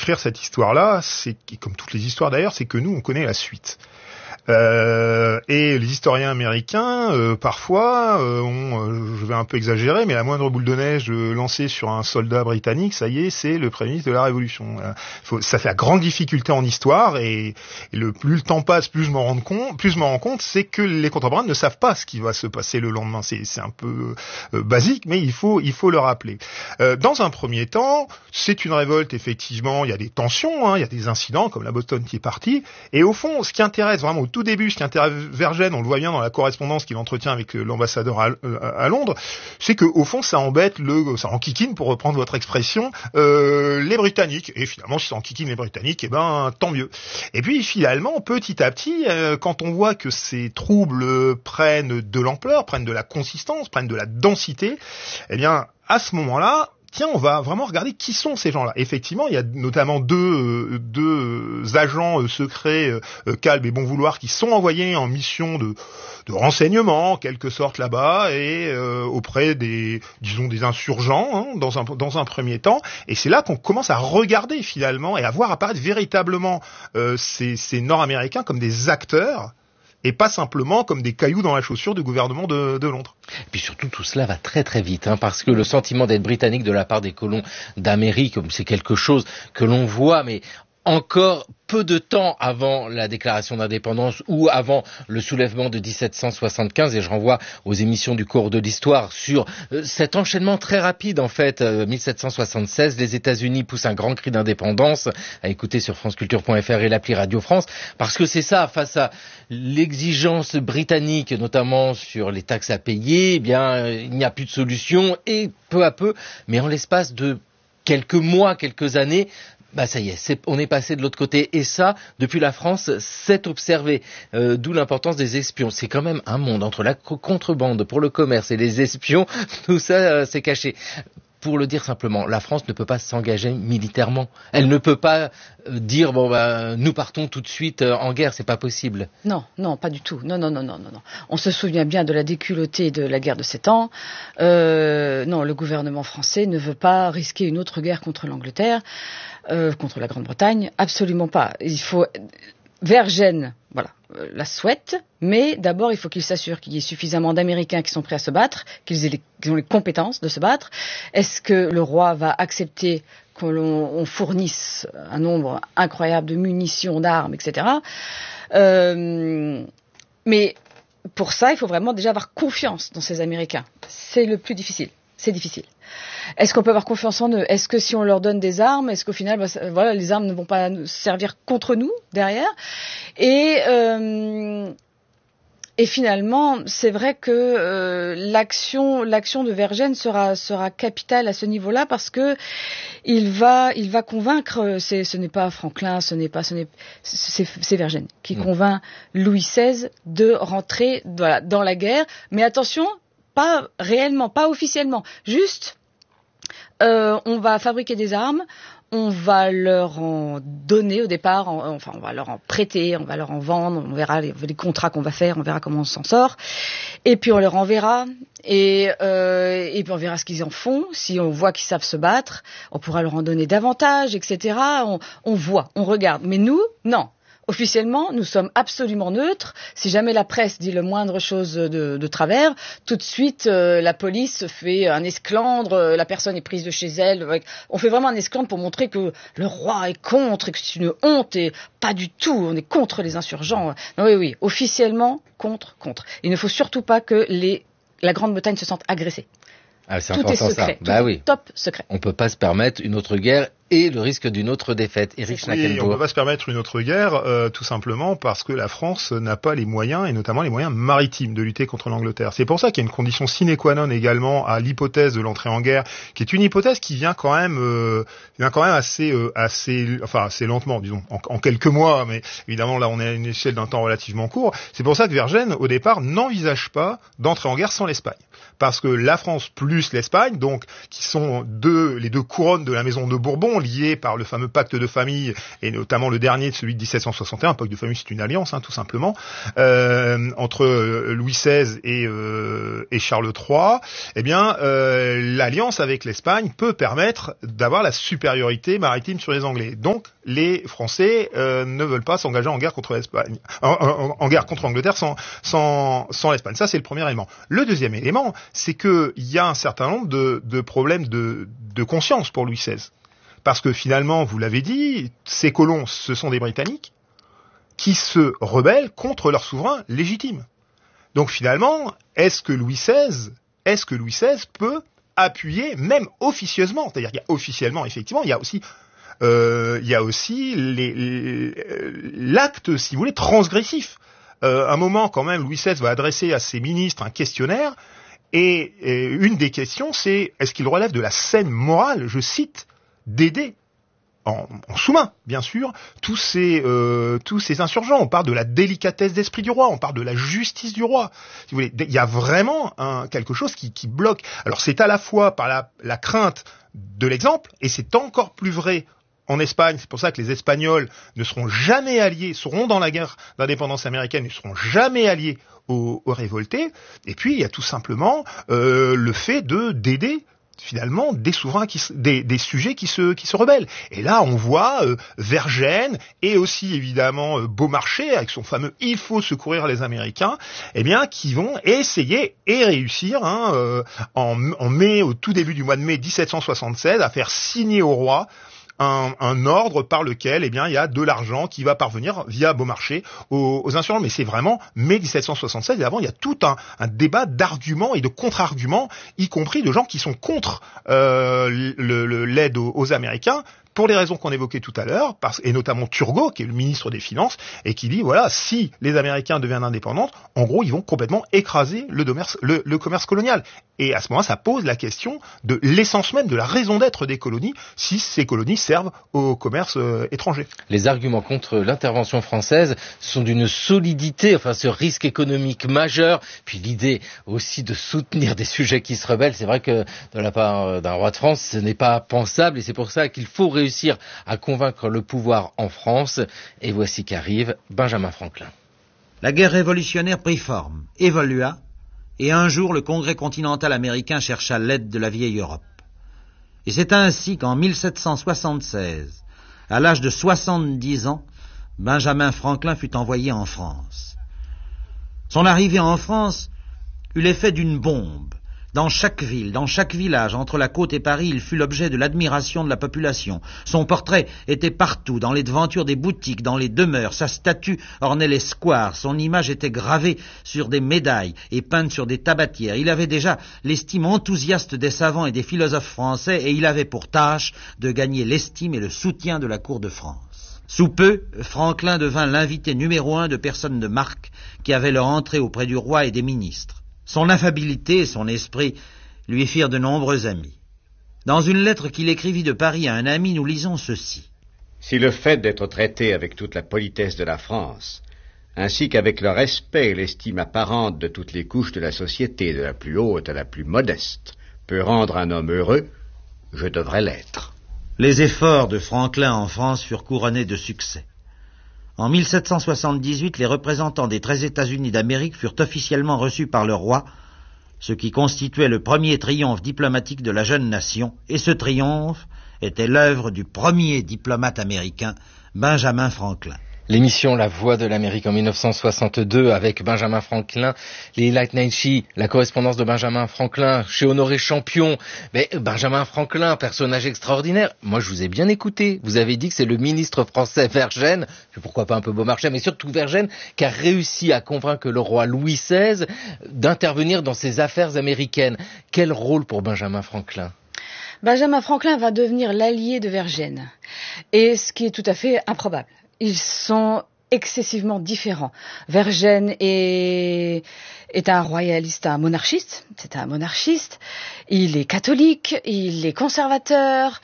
écrire cette histoire-là, c'est comme toutes les histoires d'ailleurs, c'est que nous on connaît la suite. Et les historiens américains, parfois, je vais un peu exagérer, mais la moindre boule de neige lancée sur un soldat britannique, ça y est, c'est le Premier ministre de la Révolution. Ça fait la grande difficulté en histoire, et plus le temps passe, plus je m'en rends compte, c'est que les contemporains ne savent pas ce qui va se passer le lendemain. C'est un peu basique, mais il faut le rappeler. Dans un premier temps, c'est une révolte, effectivement, il y a des tensions, il y a des incidents, comme la Boston Tea Party, et au fond, ce qui intéresse vraiment au tout début, ce qui intéresse Vergène, on le voit bien dans la correspondance qu'il entretient avec l'ambassadeur à Londres, c'est que au fond ça enquiquine, pour reprendre votre expression, les Britanniques. Et finalement, si ça enquiquine les Britanniques, eh ben tant mieux. Et puis finalement, petit à petit, quand on voit que ces troubles prennent de l'ampleur, prennent de la consistance, prennent de la densité, eh bien à ce moment-là, tiens, on va vraiment regarder qui sont ces gens-là. Effectivement, il y a notamment deux agents secrets, Kalb et Bon Vouloir, qui sont envoyés en mission de renseignement, en quelque sorte, là-bas, et auprès des insurgents, dans un premier temps. Et c'est là qu'on commence à regarder, finalement, et à voir apparaître véritablement ces Nord-Américains comme des acteurs, et pas simplement comme des cailloux dans la chaussure du gouvernement de Londres. Et puis surtout, tout cela va très très vite, parce que le sentiment d'être britannique de la part des colons d'Amérique, c'est quelque chose que l'on voit, mais encore peu de temps avant la déclaration d'indépendance ou avant le soulèvement de 1775, et je renvoie aux émissions du cours de l'histoire sur cet enchaînement très rapide, en fait. 1776, les États-Unis poussent un grand cri d'indépendance, à écouter sur franceculture.fr et l'appli Radio France, parce que c'est ça, face à l'exigence britannique, notamment sur les taxes à payer, eh bien, il n'y a plus de solution, et peu à peu, mais en l'espace de quelques mois, quelques années, ça y est, on est passé de l'autre côté, et ça, depuis la France, c'est observé, d'où l'importance des espions. C'est quand même un monde entre la contrebande pour le commerce et les espions, tout ça, c'est caché. Pour le dire simplement, la France ne peut pas s'engager militairement. Elle ne peut pas dire nous partons tout de suite en guerre, c'est pas possible. Non, pas du tout. Non. On se souvient bien de la déculottée de la guerre de 7 ans. Non, le gouvernement français ne veut pas risquer une autre guerre contre l'Angleterre, contre la Grande-Bretagne, absolument pas. Il faut Vergène, la souhaite, mais d'abord il faut qu'il s'assure qu'il y ait suffisamment d'Américains qui sont prêts à se battre, qu'ils ont les compétences de se battre. Est-ce que le roi va accepter qu'on fournisse un nombre incroyable de munitions, d'armes, etc. Mais pour ça, il faut vraiment déjà avoir confiance dans ces Américains. C'est le plus difficile. C'est difficile. Est-ce qu'on peut avoir confiance en eux ? Est-ce que si on leur donne des armes, est-ce qu'au final, les armes ne vont pas servir contre nous derrière ? Et finalement, c'est vrai que l'action de Vergène sera capitale à ce niveau-là, parce que il va convaincre. Ce n'est pas Franklin, c'est Vergène qui convainc Louis XVI de rentrer dans la guerre. Mais attention, pas réellement, pas officiellement, juste on va fabriquer des armes, on va leur en donner au départ, on va leur en prêter, on va leur en vendre, on verra les contrats qu'on va faire, on verra comment on s'en sort, et puis on leur enverra, et puis on verra ce qu'ils en font. Si on voit qu'ils savent se battre, on pourra leur en donner davantage, etc. On voit, on regarde, mais nous, non. Officiellement, nous sommes absolument neutres. Si jamais la presse dit le moindre chose de travers, tout de suite, la police fait un esclandre, la personne est prise de chez elle. On fait vraiment un esclandre pour montrer que le roi est contre et que c'est une honte, et pas du tout, on est contre les insurgents. Non, oui, officiellement, contre. Il ne faut surtout pas que la Grande-Bretagne se sente agressée. C'est tout important, est secret, ça. Tout est top secret. On peut pas se permettre une autre guerre et le risque d'une autre défaite. Éric Schnackenburg. Oui, on peut pas se permettre une autre guerre, tout simplement parce que la France n'a pas les moyens, et notamment les moyens maritimes, de lutter contre l'Angleterre. C'est pour ça qu'il y a une condition sine qua non également à l'hypothèse de l'entrée en guerre, qui est une hypothèse qui vient quand même assez lentement, disons, en quelques mois, mais évidemment là on est à une échelle d'un temps relativement court. C'est pour ça que Vergène, au départ, n'envisage pas d'entrer en guerre sans l'Espagne. parce que la France plus l'Espagne, donc qui sont les deux couronnes de la maison de Bourbon, liées par le fameux pacte de famille, et notamment le dernier, celui de 1761. Un pacte de famille, c'est une alliance, tout simplement, entre Louis XVI et Charles III. Eh bien, l'alliance avec l'Espagne peut permettre d'avoir la supériorité maritime sur les Anglais. Donc, les Français ne veulent pas s'engager en guerre contre l'Espagne, en guerre contre l'Angleterre sans l'Espagne. Ça, c'est le premier élément. Le deuxième élément, c'est que il y a un certain nombre de problèmes de conscience pour Louis XVI. Parce que finalement, vous l'avez dit, ces colons, ce sont des Britanniques qui se rebellent contre leur souverain légitime. Donc finalement, est-ce que Louis XVI peut appuyer, même officieusement, c'est-à-dire qu'il y a officiellement, effectivement, il y a aussi l'acte, si vous voulez, transgressif. Un moment, quand même, Louis XVI va adresser à ses ministres un questionnaire, et une des questions, c'est est-ce qu'il relève de la saine morale, je cite, d'aider en sous-main, bien sûr, tous ces insurgents. On parle de la délicatesse d'esprit du roi, on parle de la justice du roi. Si vous voulez, il y a vraiment quelque chose qui bloque. Alors c'est à la fois par la crainte de l'exemple, et c'est encore plus vrai en Espagne. C'est pour ça que les Espagnols ne seront jamais alliés, seront dans la guerre d'indépendance américaine, ne seront jamais alliés aux révoltés. Et puis il y a tout simplement le fait d'aider finalement des souverains des sujets qui se rebellent. Et là on voit Vergennes et aussi évidemment Beaumarchais avec son fameux il faut secourir les Américains, eh bien qui vont essayer et réussir en mai, au tout début du mois de mai 1776, à faire signer au roi un ordre par lequel, eh bien, il y a de l'argent qui va parvenir via Beaumarchais aux insurgents. Mais c'est vraiment mai 1776. Et avant, il y a tout un débat d'arguments et de contre-arguments, y compris de gens qui sont contre l'aide aux Américains, pour les raisons qu'on évoquait tout à l'heure, et notamment Turgot, qui est le ministre des Finances, et qui dit, voilà, si les Américains deviennent indépendants, en gros, ils vont complètement écraser le commerce colonial. Et à ce moment-là, ça pose la question de l'essence même, de la raison d'être des colonies, si ces colonies servent au commerce étranger. Les arguments contre l'intervention française sont d'une solidité, enfin ce risque économique majeur, puis l'idée aussi de soutenir des sujets qui se rebellent, c'est vrai que de la part d'un roi de France, ce n'est pas pensable, et c'est pour ça qu'il faut réussir à convaincre le pouvoir en France. Et voici qu'arrive Benjamin Franklin. La guerre révolutionnaire prit forme, évolua, et un jour le Congrès continental américain chercha l'aide de la vieille Europe. Et c'est ainsi qu'en 1776, à l'âge de 70 ans, Benjamin Franklin fut envoyé en France. Son arrivée en France eut l'effet d'une bombe. Dans chaque ville, dans chaque village, entre la côte et Paris, il fut l'objet de l'admiration de la population. Son portrait était partout, dans les devantures des boutiques, dans les demeures. Sa statue ornait les squares. Son image était gravée sur des médailles et peinte sur des tabatières. Il avait déjà l'estime enthousiaste des savants et des philosophes français, et il avait pour tâche de gagner l'estime et le soutien de la cour de France. Sous peu, Franklin devint l'invité numéro 1 de personnes de marque qui avaient leur entrée auprès du roi et des ministres. Son affabilité et son esprit lui firent de nombreux amis. Dans une lettre qu'il écrivit de Paris à un ami, nous lisons ceci. Si le fait d'être traité avec toute la politesse de la France, ainsi qu'avec le respect et l'estime apparente de toutes les couches de la société, de la plus haute à la plus modeste, peut rendre un homme heureux, je devrais l'être. Les efforts de Franklin en France furent couronnés de succès. En 1778, les représentants des 13 États-Unis d'Amérique furent officiellement reçus par le roi, ce qui constituait le premier triomphe diplomatique de la jeune nation, et ce triomphe était l'œuvre du premier diplomate américain, Benjamin Franklin. L'émission La Voix de l'Amérique en 1962 avec Benjamin Franklin, les Light Night, la correspondance de Benjamin Franklin chez Honoré Champion. Mais Benjamin Franklin, personnage extraordinaire. Moi, je vous ai bien écouté. Vous avez dit que c'est le ministre français Vergennes, puis pourquoi pas un peu Beaumarchais, mais surtout Vergennes, qui a réussi à convaincre le roi Louis XVI d'intervenir dans ses affaires américaines. Quel rôle pour Benjamin Franklin ? Benjamin Franklin va devenir l'allié de Vergennes. Et ce qui est tout à fait improbable. Ils sont excessivement différents. Vergennes est un royaliste, un monarchiste. C'est un monarchiste. Il est catholique, il est conservateur.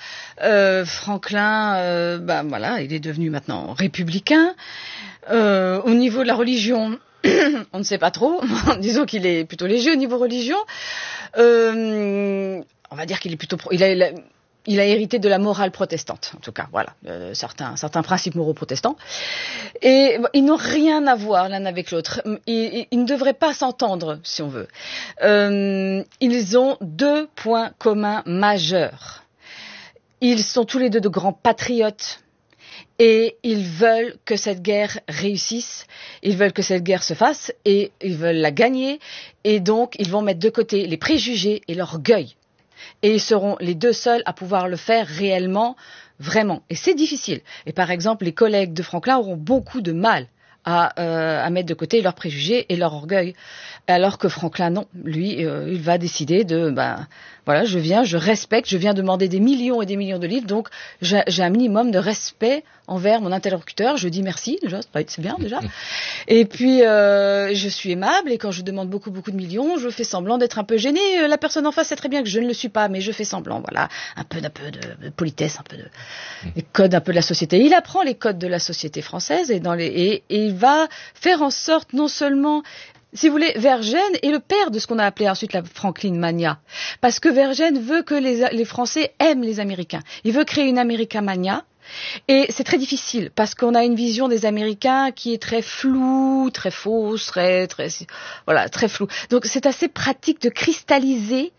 Franklin, il est devenu maintenant républicain. Au niveau de la religion, On ne sait pas trop. Disons qu'il est plutôt léger au niveau religion. On va dire qu'il est plutôt... Il a hérité de la morale protestante, en tout cas, voilà, certains principes moraux protestants. Et ils n'ont rien à voir l'un avec l'autre. Ils ne devraient pas s'entendre, si on veut. Ils ont 2 points communs majeurs. Ils sont tous les deux de grands patriotes. Et ils veulent que cette guerre réussisse, ils veulent que cette guerre se fasse, et ils veulent la gagner. Et donc, ils vont mettre de côté les préjugés et l'orgueil. Et ils seront les 2 seuls à pouvoir le faire réellement, vraiment. Et c'est difficile. Et par exemple, les collègues de Franklin auront beaucoup de mal à mettre de côté leurs préjugés et leur orgueil. Alors que Franklin, non. Lui, il va décider de, voilà, je viens demander des millions et des millions de livres, donc j'ai un minimum de respect envers mon interlocuteur. Je dis merci, déjà, c'est bien, déjà. Et puis, je suis aimable, et quand je demande beaucoup de millions, je fais semblant d'être un peu gênée. La personne en face sait très bien que je ne le suis pas, mais je fais semblant, voilà. Un peu de politesse, un peu des codes un peu de la société. Il apprend les codes de la société française, et il va faire en sorte, non seulement... Si vous voulez, Vergennes est le père de ce qu'on a appelé ensuite la Franklin Mania. Parce que Vergennes veut que les Français aiment les Américains. Il veut créer une Americamania. Et c'est très difficile, parce qu'on a une vision des Américains qui est très floue, très fausse, très floue. Donc c'est assez pratique de cristalliser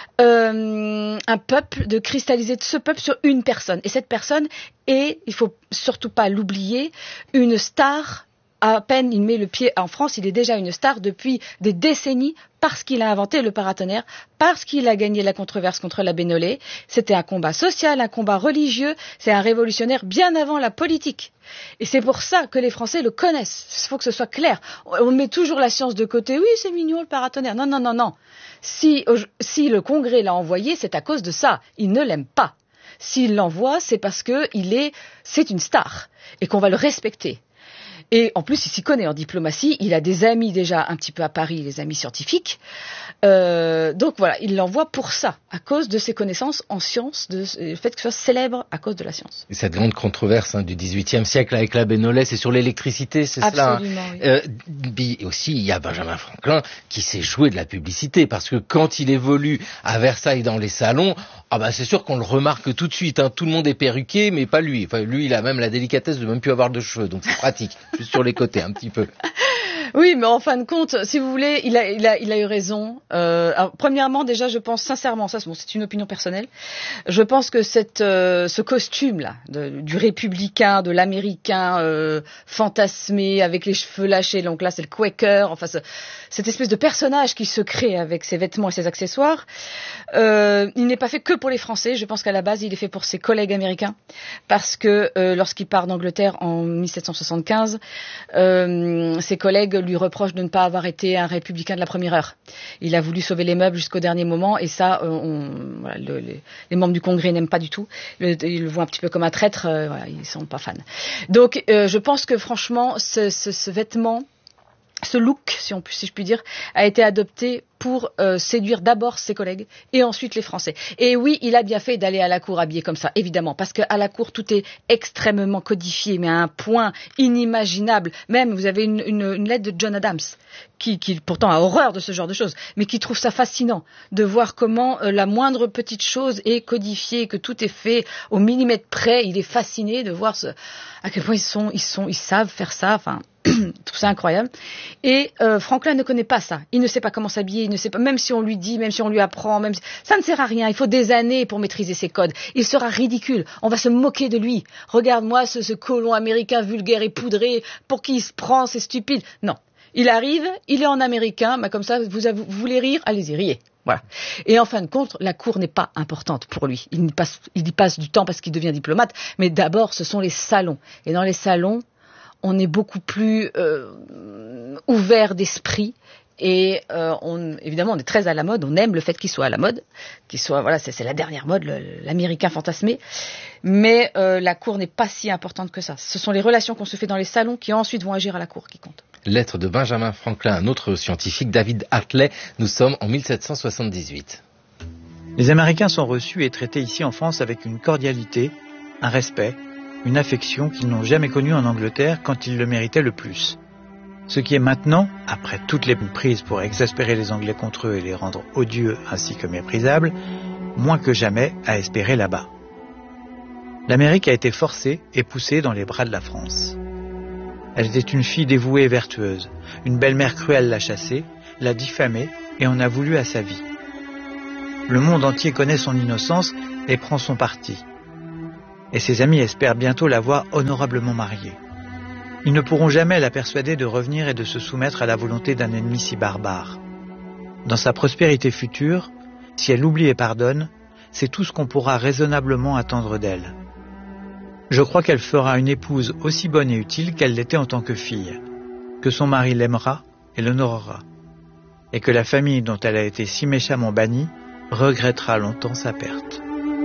un peuple, de cristalliser ce peuple sur une personne. Et cette personne est, il faut surtout pas l'oublier, une star. À peine il met le pied en France, il est déjà une star depuis des décennies, parce qu'il a inventé le paratonnerre, parce qu'il a gagné la controverse contre la Bénolé. C'était un combat social, un combat religieux, c'est un révolutionnaire bien avant la politique. Et c'est pour ça que les Français le connaissent. Il faut que ce soit clair. On met toujours la science de côté. Oui, c'est mignon le paratonnerre. Non. Si le Congrès l'a envoyé, c'est à cause de ça. Il ne l'aime pas. S'il l'envoie, c'est parce que c'est une star et qu'on va le respecter. Et en plus, il s'y connaît en diplomatie. Il a des amis déjà un petit peu à Paris, les amis scientifiques. Donc voilà, il l'envoie pour ça, à cause de ses connaissances en sciences, le fait qu'il soit célèbre à cause de la science. Et cette grande controverse du XVIIIe siècle avec la Bénolais, c'est sur l'électricité, c'est cela. Absolument, oui. Et aussi, il y a Benjamin Franklin qui s'est joué de la publicité, parce que quand il évolue à Versailles dans les salons, c'est sûr qu'on le remarque tout de suite. Tout le monde est perruqué, mais pas lui. Enfin, lui, il a même la délicatesse de même plus avoir de cheveux, donc c'est pratique. Juste sur les côtés, un petit peu. Oui, mais en fin de compte, si vous voulez, il a eu raison. Alors, premièrement, déjà, je pense sincèrement, c'est une opinion personnelle. Je pense que ce costume-là, du républicain, de l'américain fantasmé, avec les cheveux lâchés, donc là, c'est le Quaker, enfin, cette espèce de personnage qui se crée avec ses vêtements et ses accessoires, il n'est pas fait que pour les Français. Je pense qu'à la base, il est fait pour ses collègues américains, parce que lorsqu'il part d'Angleterre en 1775, ses collègues lui reproche de ne pas avoir été un républicain de la première heure. Il a voulu sauver les meubles jusqu'au dernier moment, et ça, les membres du Congrès n'aiment pas du tout. Ils le voient un petit peu comme un traître, ils sont pas fans. Donc, je pense que franchement, ce vêtement, ce look, si je puis dire, a été adopté pour séduire d'abord ses collègues et ensuite les Français. Et oui, il a bien fait d'aller à la cour habillé comme ça, évidemment, parce qu'à la cour, tout est extrêmement codifié, mais à un point inimaginable. Même, vous avez une lettre de John Adams, qui pourtant a horreur de ce genre de choses, mais qui trouve ça fascinant de voir comment la moindre petite chose est codifiée, que tout est fait au millimètre près. Il est fasciné de voir à quel point ils savent faire ça, enfin... tout ça incroyable. Et Franklin ne connaît pas ça. Il ne sait pas comment s'habiller, il ne sait pas, même si on lui dit, même si on lui apprend, ça ne sert à rien. Il faut des années pour maîtriser ces codes. Il sera ridicule. On va se moquer de lui. Regarde-moi ce colon américain vulgaire et poudré, pour qui il se prend, c'est stupide. Non. Il arrive, il est en américain, comme ça, vous voulez rire, allez-y, riez. Voilà. Et en fin de compte, la cour n'est pas importante pour lui. Il y passe du temps parce qu'il devient diplomate, mais d'abord, ce sont les salons. Et dans les salons, on est beaucoup plus ouvert d'esprit, et évidemment on est très à la mode, on aime le fait qu'il soit à la mode, c'est la dernière mode, l'américain fantasmé, mais la cour n'est pas si importante que ça. Ce sont les relations qu'on se fait dans les salons qui ensuite vont agir à la cour qui comptent. Lettre de Benjamin Franklin, un autre scientifique, David Hartley. Nous sommes en 1778. Les Américains sont reçus et traités ici en France avec une cordialité, un respect, une affection qu'ils n'ont jamais connue en Angleterre quand ils le méritaient le plus. Ce qui est maintenant, après toutes les prises pour exaspérer les Anglais contre eux et les rendre odieux ainsi que méprisables, moins que jamais à espérer là-bas. L'Amérique a été forcée et poussée dans les bras de la France. Elle était une fille dévouée et vertueuse. Une belle-mère cruelle l'a chassée, l'a diffamée et en a voulu à sa vie. Le monde entier connaît son innocence et prend son parti. Et ses amis espèrent bientôt la voir honorablement mariée. Ils ne pourront jamais la persuader de revenir et de se soumettre à la volonté d'un ennemi si barbare. Dans sa prospérité future, si elle oublie et pardonne, c'est tout ce qu'on pourra raisonnablement attendre d'elle. Je crois qu'elle fera une épouse aussi bonne et utile qu'elle l'était en tant que fille, que son mari l'aimera et l'honorera, et que la famille dont elle a été si méchamment bannie regrettera longtemps sa perte.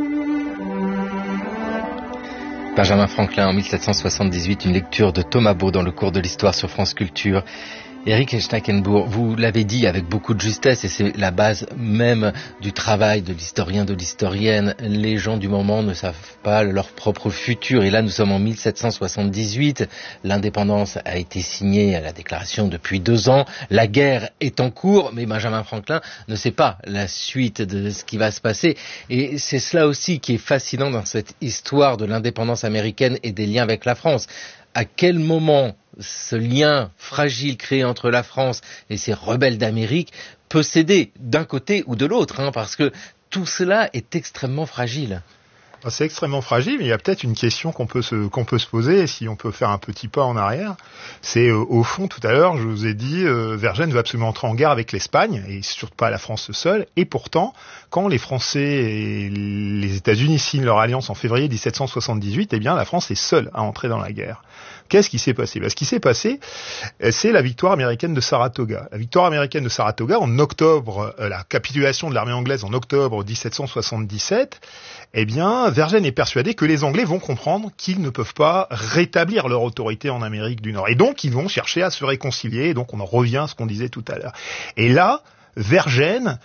Benjamin Franklin en 1778, une lecture de Thomas Beau dans le cours de l'histoire sur France Culture. Éric Schnackenbourg, vous l'avez dit avec beaucoup de justesse et c'est la base même du travail de l'historien, de l'historienne. Les gens du moment ne savent pas leur propre futur et là nous sommes en 1778. L'indépendance a été signée à la déclaration depuis 2 ans. La guerre est en cours mais Benjamin Franklin ne sait pas la suite de ce qui va se passer et c'est cela aussi qui est fascinant dans cette histoire de l'indépendance américaine et des liens avec la France. À quel moment ce lien fragile créé entre la France et ces rebelles d'Amérique peut céder d'un côté ou de l'autre, parce que tout cela est extrêmement fragile. C'est extrêmement fragile, mais il y a peut-être une question qu'on peut se poser, et si on peut faire un petit pas en arrière, c'est au fond, tout à l'heure, je vous ai dit, Vergennes veut absolument entrer en guerre avec l'Espagne, et surtout pas la France seule, et pourtant, quand les Français et les États-Unis signent leur alliance en février 1778, eh bien la France est seule à entrer dans la guerre. Qu'est-ce qui s'est passé ? Ce qui s'est passé, c'est la victoire américaine de Saratoga. La victoire américaine de Saratoga en octobre, la capitulation de l'armée anglaise en octobre 1777, eh bien, Vergennes est persuadé que les Anglais vont comprendre qu'ils ne peuvent pas rétablir leur autorité en Amérique du Nord. Et donc, ils vont chercher à se réconcilier. Et donc, on en revient à ce qu'on disait tout à l'heure. Et là, Vergennes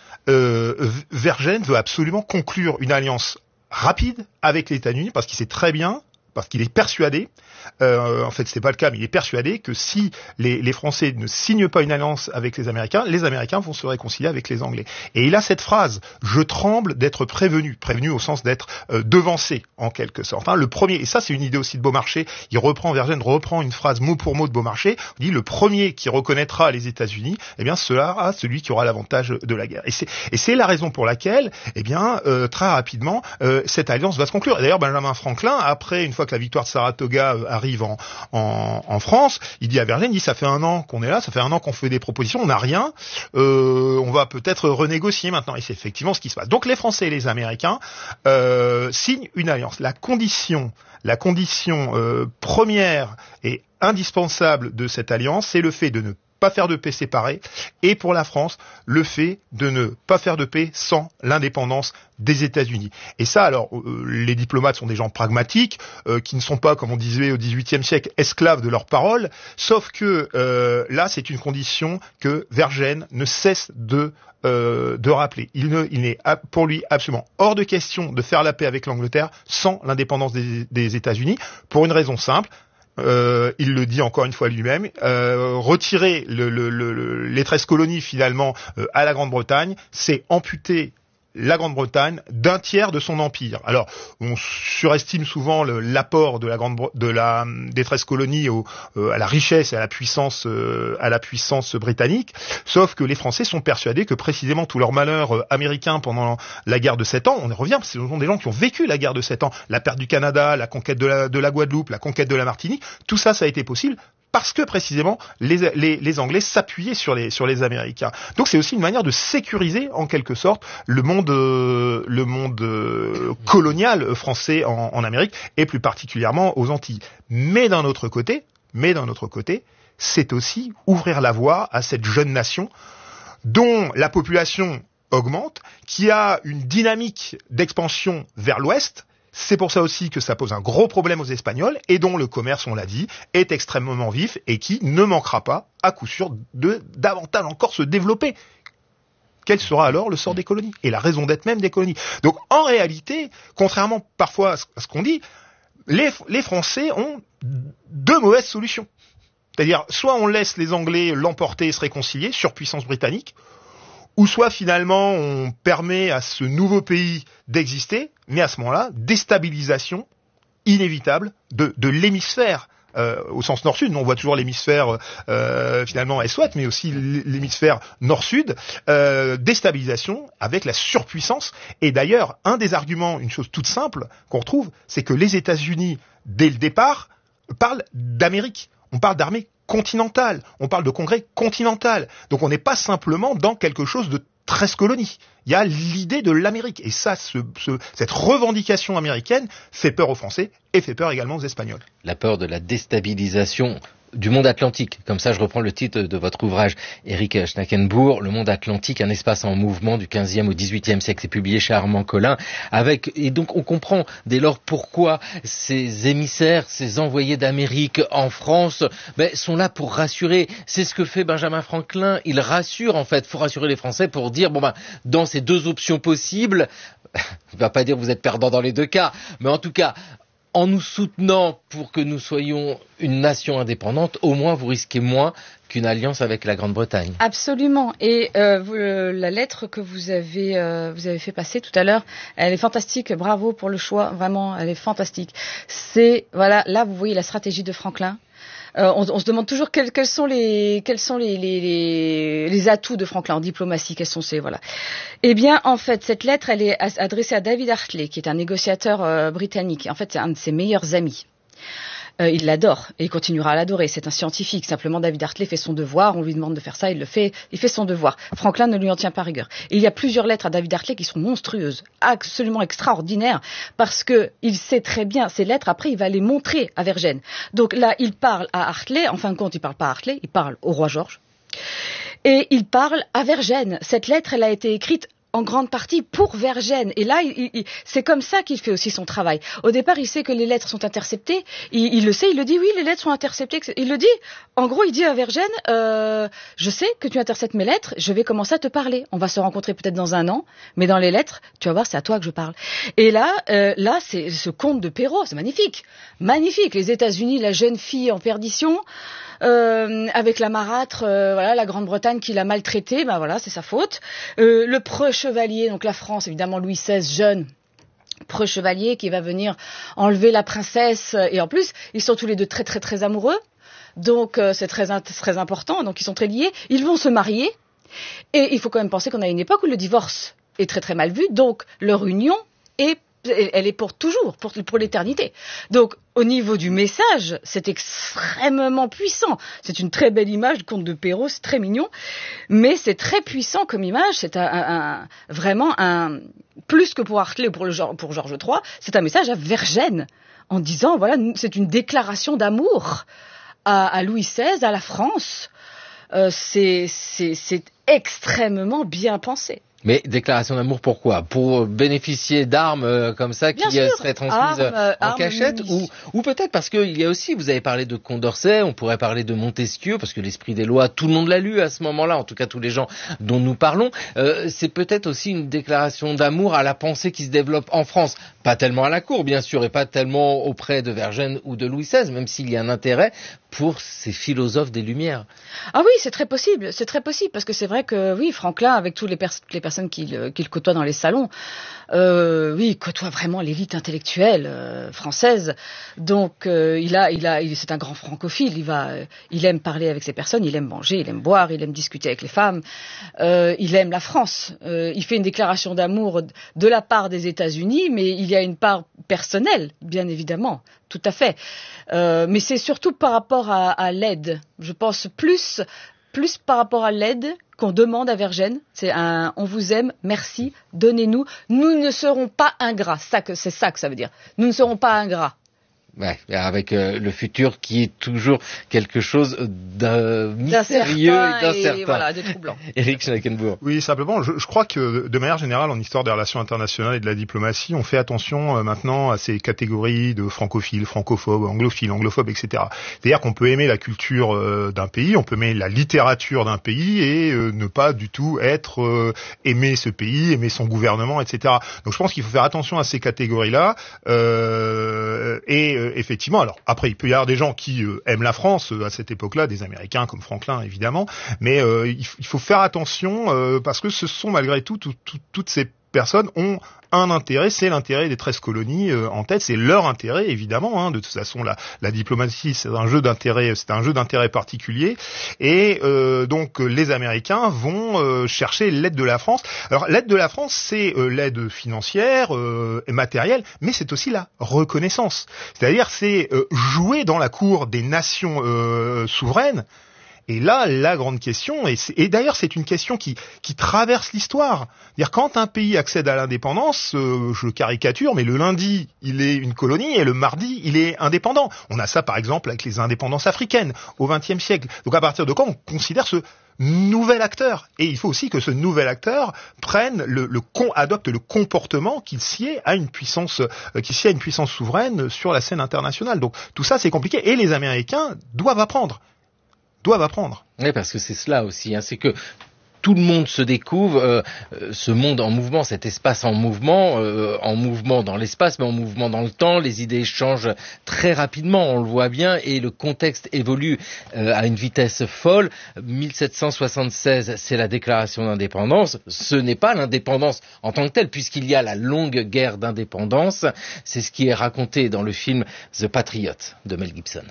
veut absolument conclure une alliance rapide avec les États-Unis parce qu'il sait très bien, parce qu'il est persuadé, en fait c'est pas le cas, mais il est persuadé que si les Français ne signent pas une alliance avec les Américains vont se réconcilier avec les Anglais. Et il a cette phrase, je tremble d'être prévenu au sens d'être devancé en quelque sorte. Le premier, et ça c'est une idée aussi de Beaumarchais, Vergennes reprend une phrase mot pour mot de Beaumarchais, il dit le premier qui reconnaîtra les États-Unis, eh bien sera celui qui aura l'avantage de la guerre. Et c'est la raison pour laquelle, eh bien très rapidement, cette alliance va se conclure. Et d'ailleurs Benjamin Franklin, après une fois que la victoire de Saratoga arrive en France, il dit à Vergennes, ça fait 1 an qu'on est là, ça fait 1 an qu'on fait des propositions, on n'a rien, on va peut-être renégocier maintenant. Et c'est effectivement ce qui se passe. Donc les Français et les Américains signent une alliance. La condition première et indispensable de cette alliance, c'est le fait de ne pas faire de paix séparée, et pour la France, le fait de ne pas faire de paix sans l'indépendance des États-Unis. Et ça, alors, les diplomates sont des gens pragmatiques, qui ne sont pas, comme on disait au XVIIIe siècle, esclaves de leurs paroles, sauf que là, c'est une condition que Vergennes ne cesse de rappeler. Il n'est pour lui absolument hors de question de faire la paix avec l'Angleterre sans l'indépendance des États-Unis, pour une raison simple. Il le dit encore une fois lui-même, retirer les 13 colonies finalement à la Grande-Bretagne, c'est amputer la Grande-Bretagne d'un tiers de son empire. Alors, on surestime souvent l'apport des 13 colonies à la richesse et à la puissance britannique, sauf que les Français sont persuadés que précisément tout leur malheur américain pendant la guerre de 7 ans, on y revient, parce que ce sont des gens qui ont vécu la guerre de 7 ans, la perte du Canada, la conquête de la Guadeloupe, la conquête de la Martinique, tout ça, ça a été possible parce que précisément les Anglais s'appuyaient sur les Américains. Donc c'est aussi une manière de sécuriser en quelque sorte le monde colonial français en Amérique et plus particulièrement aux Antilles. Mais d'un autre côté, c'est aussi ouvrir la voie à cette jeune nation dont la population augmente, qui a une dynamique d'expansion vers l'ouest. C'est pour ça aussi que ça pose un gros problème aux Espagnols et dont le commerce, on l'a dit, est extrêmement vif et qui ne manquera pas, à coup sûr, de davantage encore se développer. Quel sera alors le sort des colonies et la raison d'être même des colonies? Donc en réalité, contrairement parfois à ce qu'on dit, les Français ont 2 mauvaises solutions. C'est-à-dire, soit on laisse les Anglais l'emporter et se réconcilier, surpuissance britannique, ou soit finalement on permet à ce nouveau pays d'exister, mais à ce moment-là, déstabilisation inévitable de l'hémisphère. Au sens nord-sud, on voit toujours l'hémisphère finalement est-ouest, mais aussi l'hémisphère nord-sud, déstabilisation avec la surpuissance. Et d'ailleurs, un des arguments, une chose toute simple qu'on retrouve, c'est que les États-Unis, dès le départ, parlent d'Amérique. On parle d'armée continentale, on parle de congrès continental. Donc on n'est pas simplement dans quelque chose de 13 colonies. Il y a l'idée de l'Amérique. Et ça, cette revendication américaine fait peur aux Français et fait peur également aux Espagnols. La peur de la déstabilisation du monde atlantique. Comme ça, je reprends le titre de votre ouvrage, Éric Schnackenbourg, Le monde atlantique, un espace en mouvement du 15e au 18e siècle. C'est publié chez Armand Collin. Et donc, on comprend dès lors pourquoi ces émissaires, ces envoyés d'Amérique en France, sont là pour rassurer. C'est ce que fait Benjamin Franklin. Il rassure, en fait. Il faut rassurer les Français pour dire, dans ces deux options possibles, je ne vais pas dire que vous êtes perdant dans les deux cas, mais en tout cas, en nous soutenant pour que nous soyons une nation indépendante, au moins vous risquez moins qu'une alliance avec la Grande-Bretagne. Absolument. Et la lettre que vous avez fait passer tout à l'heure, elle est fantastique. Bravo pour le choix. Vraiment, elle est fantastique. Là, vous voyez la stratégie de Franklin. On se demande toujours quels sont les atouts de Franklin en diplomatie, Eh bien, en fait, cette lettre, elle est adressée à David Hartley, qui est un négociateur britannique. En fait, c'est un de ses meilleurs amis. Il l'adore et il continuera à l'adorer. C'est un scientifique. Simplement, David Hartley fait son devoir. On lui demande de faire ça, il le fait. Il fait son devoir. Franklin ne lui en tient pas rigueur. Et il y a plusieurs lettres à David Hartley qui sont monstrueuses, absolument extraordinaires, parce que il sait très bien ces lettres. Après, il va les montrer à Vergennes. Donc là, il parle à Hartley. En fin de compte, il parle pas à Hartley. Il parle au roi George. Et il parle à Vergennes. Cette lettre, elle a été écrite en grande partie pour Vergennes. Et là, c'est comme ça qu'il fait aussi son travail. Au départ, il sait que les lettres sont interceptées. Il le sait, il le dit, oui, les lettres sont interceptées. Il le dit. En gros, il dit à Vergennes, je sais que tu interceptes mes lettres, je vais commencer à te parler. On va se rencontrer peut-être dans 1 an, mais dans les lettres, tu vas voir, c'est à toi que je parle. Et là, c'est ce conte de Perrault, c'est magnifique. Magnifique. Les États-Unis, la jeune fille en perdition, avec la marâtre, la Grande-Bretagne qui l'a maltraité, c'est sa faute. Le preux chevalier, donc la France, évidemment Louis XVI, jeune preux chevalier qui va venir enlever la princesse, et en plus, ils sont tous les deux très très très amoureux, donc c'est très important, donc ils sont très liés, ils vont se marier, et il faut quand même penser qu'on a une époque où le divorce est très très mal vu, donc leur union elle est pour toujours, pour l'éternité. Donc, au niveau du message, c'est extrêmement puissant. C'est une très belle image, le conte de Perrault, c'est très mignon, mais c'est très puissant comme image. C'est vraiment plus que pour Hartley ou pour Georges III, c'est un message à Vergennes, en disant, c'est une déclaration d'amour à Louis XVI, à la France. C'est extrêmement bien pensé. Mais déclaration d'amour, pourquoi ? Pour bénéficier d'armes comme ça qui seraient transmises en cachette, ou peut-être parce qu'il y a aussi, vous avez parlé de Condorcet, on pourrait parler de Montesquieu, parce que l'Esprit des lois, tout le monde l'a lu à ce moment-là, en tout cas tous les gens dont nous parlons. C'est peut-être aussi une déclaration d'amour à la pensée qui se développe en France. Pas tellement à la cour, bien sûr, et pas tellement auprès de Vergennes ou de Louis XVI, même s'il y a un intérêt pour ces philosophes des Lumières. Ah oui, c'est très possible, parce que c'est vrai que oui, Franklin, avec toutes les personnes qu'il côtoie dans les salons, il côtoie vraiment l'élite intellectuelle française. Donc c'est un grand francophile. Il aime parler avec ces personnes, il aime manger, il aime boire, il aime discuter avec les femmes. Il aime la France. Il fait une déclaration d'amour de la part des États-Unis, mais il y a une part personnelle, bien évidemment, tout à fait. Mais c'est surtout par rapport à l'aide. Je pense plus par rapport à l'aide qu'on demande à Vergennes. C'est on vous aime, merci, donnez-nous. Nous ne serons pas ingrats. C'est ça que ça veut dire. Nous ne serons pas ingrats. Ouais, avec le futur qui est toujours quelque chose de mystérieux et d'incertain. De troublant. Éric Schnackenbourg. Oui, simplement, je crois que de manière générale, en histoire des relations internationales et de la diplomatie, on fait attention maintenant à ces catégories de francophiles, francophobes, anglophones, etc. C'est-à-dire qu'on peut aimer la culture d'un pays, on peut aimer la littérature d'un pays et ne pas du tout aimer ce pays, aimer son gouvernement, etc. Donc je pense qu'il faut faire attention à ces catégories-là et effectivement, alors après il peut y avoir des gens qui aiment la France à cette époque-là, des Américains comme Franklin évidemment, mais il faut faire attention parce que ce sont malgré tout toutes ces personnes ont un intérêt, c'est l'intérêt des 13 colonies en tête, c'est leur intérêt évidemment. De toute façon, la diplomatie, c'est un jeu d'intérêt particulier, et donc les Américains vont chercher l'aide de la France. Alors l'aide de la France, c'est l'aide financière et matérielle, mais c'est aussi la reconnaissance. C'est-à-dire, c'est jouer dans la cour des nations souveraines. Et là, la grande question, et d'ailleurs c'est une question qui traverse l'histoire. C'est-à-dire, quand un pays accède à l'indépendance, je caricature, mais le lundi il est une colonie et le mardi il est indépendant. On a ça par exemple avec les indépendances africaines au XXe siècle. Donc à partir de quand on considère ce nouvel acteur? Et il faut aussi que ce nouvel acteur adopte le comportement qu'il sied à une puissance souveraine sur la scène internationale. Donc tout ça c'est compliqué et les Américains doivent apprendre. Oui, parce que c'est cela aussi, c'est que tout le monde se découvre, ce monde en mouvement, cet espace en mouvement dans l'espace, mais en mouvement dans le temps. Les idées changent très rapidement, on le voit bien, et le contexte évolue à une vitesse folle. 1776, c'est la déclaration d'indépendance. Ce n'est pas l'indépendance en tant que telle, puisqu'il y a la longue guerre d'indépendance. C'est ce qui est raconté dans le film The Patriot de Mel Gibson.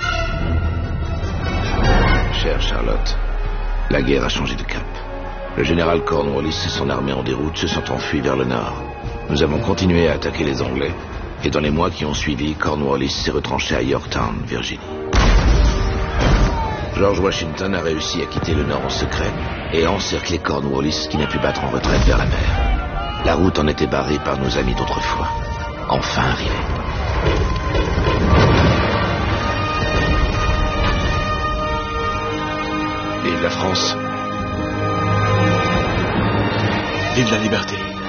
Chère Charlotte, la guerre a changé de cap. Le général Cornwallis et son armée en déroute se sont enfuis vers le nord. Nous avons continué à attaquer les Anglais, et dans les mois qui ont suivi, Cornwallis s'est retranché à Yorktown, Virginie. George Washington a réussi à quitter le nord en secret et a encerclé Cornwallis qui n'a pu battre en retraite vers la mer. La route en était barrée par nos amis d'autrefois, enfin arrivés. Vive la France. Vive la liberté.